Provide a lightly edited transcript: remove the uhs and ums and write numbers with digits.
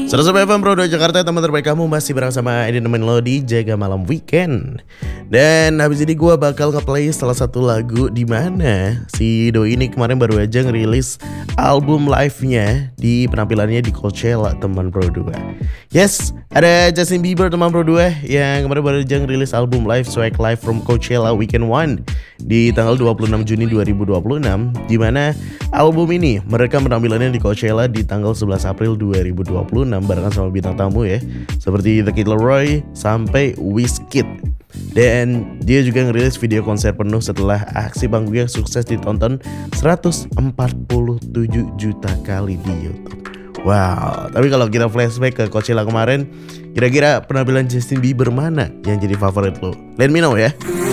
101 FM Pro 2 Jakarta, teman terbaik kamu masih bersama Edi nemenin lo di Jaga Malam Weekend. Dan habis ini gue bakal ngeplay salah satu lagu di mana si Doi ini kemarin baru aja ngerilis album live-nya di penampilannya di Coachella, teman Pro 2. Yes, ada Justin Bieber, teman Pro 2, yang kemarin baru aja ngerilis album live Swag Live from Coachella Weekend 1 di tanggal 26 Juni 2026, di mana album ini mereka penampilannya di Coachella di tanggal 11 April 2026 barengan sama bintang tamu ya, seperti The Kid Laroi sampai Wizkid. Dan dia juga ngerilis video konser penuh setelah aksi panggungnya sukses ditonton 147 juta kali di YouTube. Wow, tapi kalau kita flashback ke Coachella kemarin, kira-kira penampilan Justin Bieber mana yang jadi favorit lo? Let me know ya.